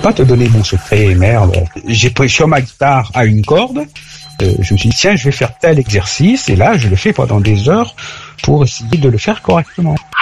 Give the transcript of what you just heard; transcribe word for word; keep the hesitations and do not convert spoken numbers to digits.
pas te donner mon secret, merde. J'ai pris sur ma guitare à une corde, euh, je me suis dit, tiens, je vais faire tel exercice, et là, je le fais pendant des heures pour essayer de le faire correctement.